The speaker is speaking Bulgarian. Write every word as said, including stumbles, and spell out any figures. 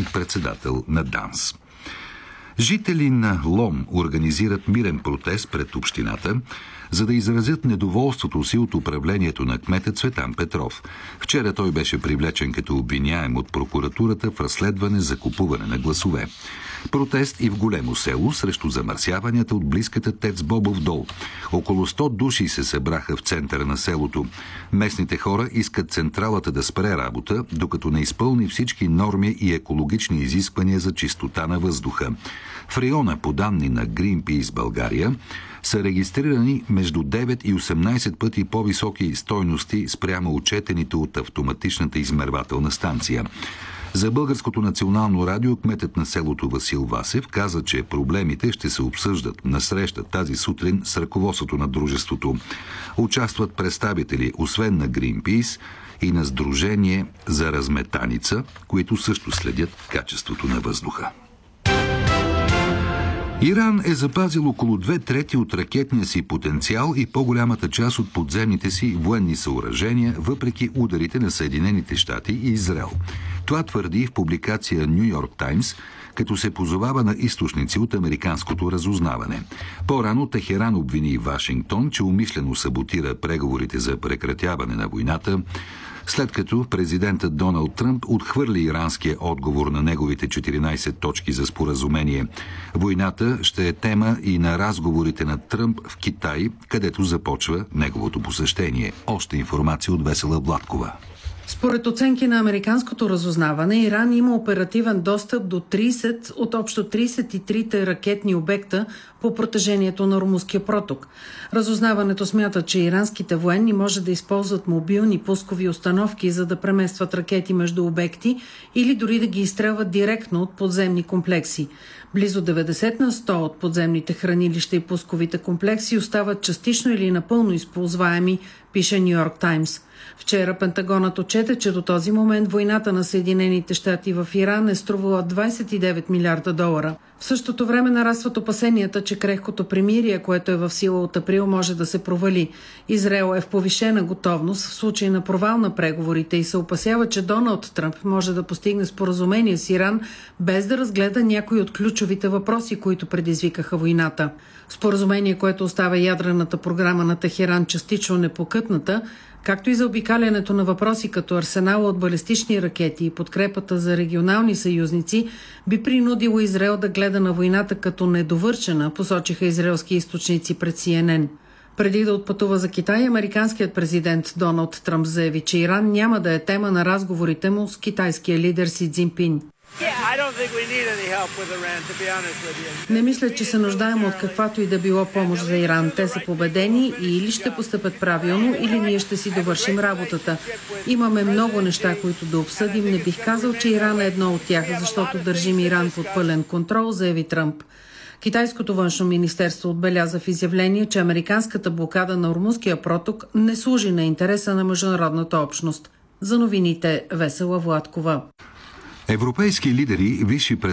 заместник-председател на ДАНС. Жители на Лом организират мирен протест пред общината, за да изразят недоволството си от управлението на кмета Цветан Петров. Вчера той беше привлечен като обвиняем от прокуратурата в разследване за купуване на гласове. Протест и в Големо село срещу замърсяванията от близката ТЕЦ Бобов дол. Около сто души се събраха в центъра на селото. Местните хора искат централата да спре работа, докато не изпълни всички норми и екологични изисквания за чистота на въздуха. В района, по данни на Greenpeace България, са регистрирани между девет и осемнайсет пъти по-високи стойности спрямо отчетените от автоматичната измервателна станция. За Българското национално радио кметът на селото Васил Васев каза, че проблемите ще се обсъждат на среща тази сутрин с ръководството на дружеството. Участват представители освен на Greenpeace и на Сдружение за разметаница, които също следят качеството на въздуха. Иран е запазил около две трети от ракетния си потенциал и по-голямата част от подземните си военни съоръжения, въпреки ударите на Съединените щати и Израел. Това твърди в публикация Ню Йорк Таймс, като се позовава на източници от американското разузнаване. По-рано Техеран обвини Вашингтон, че умишлено саботира преговорите за прекратяване на войната, след като президентът Доналд Тръмп отхвърли иранския отговор на неговите четиринайсет точки за споразумение. Войната ще е тема и на разговорите на Тръмп в Китай, където започва неговото посещение. Още информация от Весела Владкова. Според оценки на американското разузнаване, Иран има оперативен достъп до трийсет от общо трийсет и трите ракетни обекта по протежението на Ормузския проток. Разузнаването смята, че иранските военни може да използват мобилни пускови установки, за да преместват ракети между обекти или дори да ги изстрелват директно от подземни комплекси. Близо деветдесет на сто от подземните хранилища и пусковите комплекси остават частично или напълно използваеми, пише Ню Йорк Таймс. Вчера Пентагонът отчете, че до този момент войната на Съединените щати в Иран е струвала двайсет и девет милиарда долара. В същото време нарастват опасенията, че крехкото примирие, което е в сила от април, може да се провали. Израел е в повишена готовност в случай на провал на преговорите и се опасява, че Доналд Тръмп може да постигне споразумение с Иран, без да разгледа някои от ключовите въпроси, които предизвикаха войната. Споразумение, което оставя ядрената програма на Техеран частично непокътната, както и за обикалянето на въпроси като арсенала от балистични ракети и подкрепата за регионални съюзници, би принудило Израел да гледа на войната като недовършена, посочиха израелски източници пред Си Ен Ен. Преди да отпътува за Китай, американският президент Доналд Тръмп заяви, че Иран няма да е тема на разговорите му с китайския лидер Си Цзинпин. Не мисля, че се нуждаем от каквато и да било помощ за Иран. Те са победени и или ще постъпят правилно, или ние ще си довършим работата. Имаме много неща, които да обсъдим. Не бих казал, че Иран е едно от тях, защото държим Иран под пълен контрол, заяви Тръмп. Китайското външно министерство отбеляза в изявление, че американската блокада на Ормузския проток не служи на интереса на международната общност. За новините Весела Владкова. Европейски лидери, висши